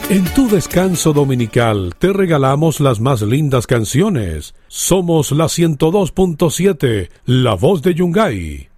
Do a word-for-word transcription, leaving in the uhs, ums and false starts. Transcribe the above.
En tu descanso dominical te regalamos las más lindas canciones. Somos la ciento dos punto siete, La Voz de Yungay.